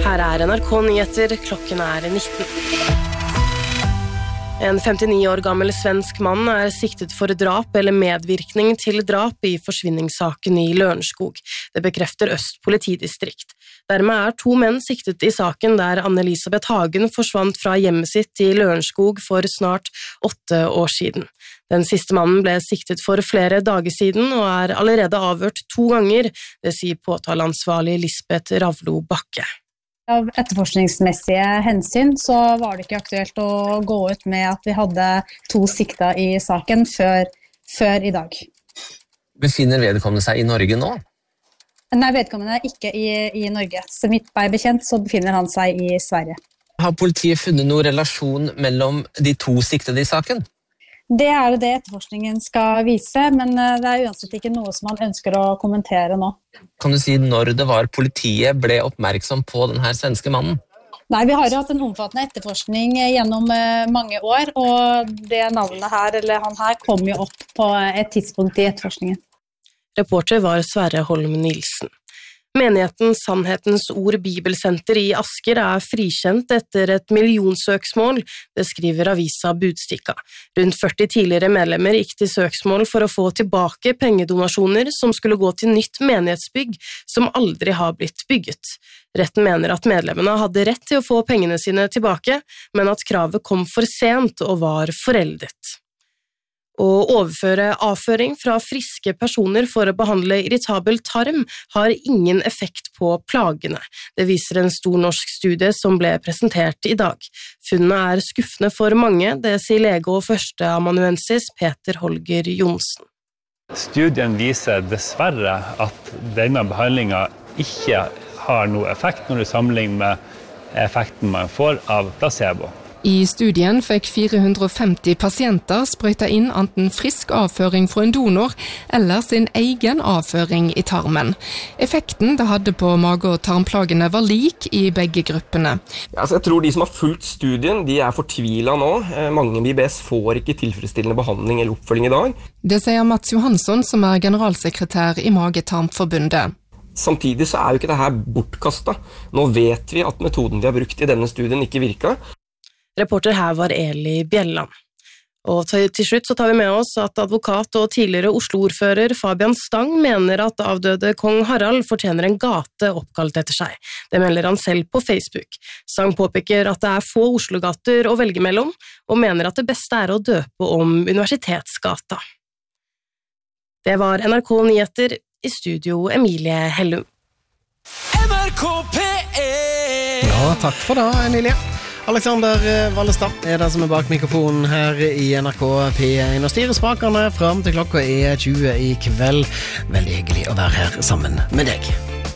Her NRK Nyheter, klokken 19. En 59 år gammel svensk mann siktet for drap eller medvirkning til drap i forsvinningssaken i Lørenskog. Det bekrefter Øst politidistrikt. Dermed 2 menn siktet i saken der Anne-Elisabeth Hagen forsvant fra hjemmet sitt i Lørenskog for snart 8 år siden. Den siste mannen ble siktet for flere dager siden og allerede avhørt 2 ganger, det sier påtaleansvarlig Lisbeth Ravlo Bakke. Av etterforskningsmessige hensyn så var det ikke aktuelt å gå ut med at vi hadde 2 sikta i saken før i dag. Befinner vedkommende seg i Norge nå? Nei, vedkommende ikke i Norge. Så vidt meg bekjent så befinner han seg i Sverige. Har politiet funnet noen relasjon mellom de 2 siktede i saken? Det det etterforskningen skal vise, men det uansett ikke noe som man ønsker å kommentere nå. Kan du si når det var politiet ble oppmerksom på denne svenske mannen? Nei, vi har jo hatt en omfattende etterforskning gjennom mange år, og det navnet her, eller han her, kom jo opp på et tidspunkt i etterforskningen. Reporter var Sverre Holm Nilsen. Menigheten Sannhetens Ord Bibelsenter i Asker frikjent etter et millionsøksmål, det skriver avisa Budstikka. Rundt 40 tidligere medlemmer gikk til søksmål for å få tilbake pengedonasjoner som skulle gå til nytt menighetsbygg som aldri har blitt bygget. Retten mener at medlemmene hadde rett til å få pengene sine tilbake, men at kravet kom for sent og var foreldet. Å overføre avføring fra friske personer for å behandle irritabel tarm har ingen effekt på plagene. Det viser en stor norsk studie som ble presentert i dag. Funnene skuffende for mange, det sier lege og førsteamanuensis Peter Holger Jonsen. Studien viser dessverre at denne behandlingen ikke har noe effekt når du sammenligner med effekten man får av placebo. I studien fikk 450 pasienter sprøyta inn enten frisk avføring fra en donor eller sin egen avføring i tarmen. Effekten det hadde på mage- og tarmplagene var lik i begge gruppene. Jeg tror de som har fulgt studien, de fortvilet nå. Mange med IBS får ikke tilfredsstillende behandling eller oppfølging i dag. Det sier Mats Johansson, som generalsekretær i Mage-Tarmforbundet. Samtidig så jo ikke dette bortkastet. Nå vet vi at metoden vi har brukt i denne studien ikke virket. Reporter her var Eli Bjelland. Og til slutt så tar vi med oss at advokat og tidligere Oslo-ordfører Fabian Stang mener at avdøde kong Harald fortjener en gate oppkalt etter seg. Det melder han selv på Facebook. Stang påpeker at det få Oslo-gater å velge mellom, og mener at det beste å døpe om Universitetsgata. Det var NRK Nyheter, i studio Emilie Hellum. NRK P1! Ja, takk for det, Emilie. Alexander Vallestad det som bak mikrofonen her i NRK P1 og styrer spakerne frem til klokka 20 i kveld. Veldig hyggelig å være her sammen med deg.